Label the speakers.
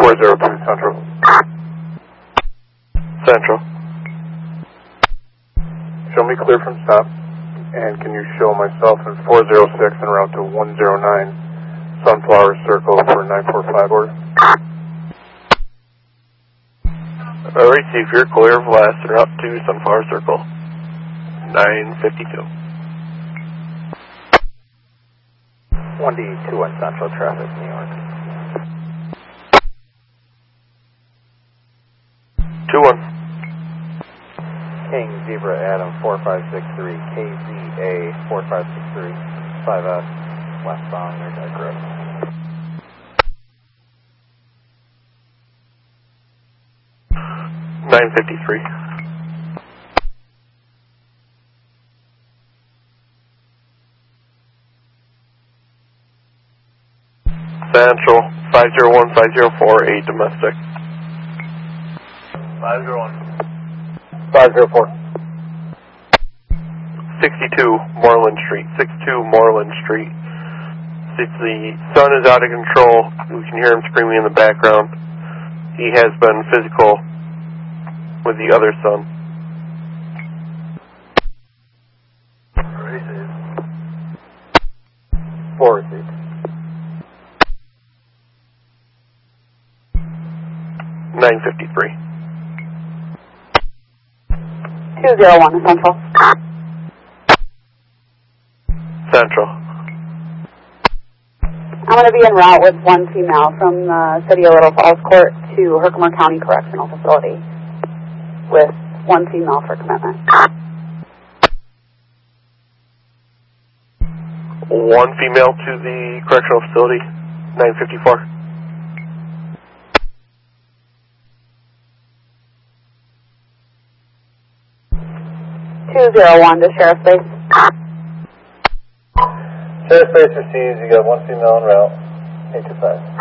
Speaker 1: 402 Central. Central. Show me clear from stop, and can you show myself in 406 en route to 109 Sunflower Circle for 945 order?
Speaker 2: Alright, see if you're clear of last en route to Sunflower Circle. 952.
Speaker 3: 1D21 Central traffic, New York.
Speaker 2: 2-1.
Speaker 3: King Zebra Adam 4563, KZA 4563, 5S, westbound, Nuremberg Road.
Speaker 2: $953. Central 501-504, 8 domestic.
Speaker 1: 504.
Speaker 2: 62 Moreland Street. 62 Moreland Street. If the son is out of control, we can hear him screaming in the background. He has been physical with the other son.
Speaker 1: Four received.
Speaker 2: 953.
Speaker 4: 201 Central.
Speaker 2: Central.
Speaker 4: I'm going to be en route with one female from the City of Little Falls Court to Herkimer County Correctional Facility with one female for commitment.
Speaker 2: One female to the correctional facility, 954.
Speaker 4: 201 to Sheriff Base.
Speaker 1: Sheriff Base receives, you got one female en route, 825.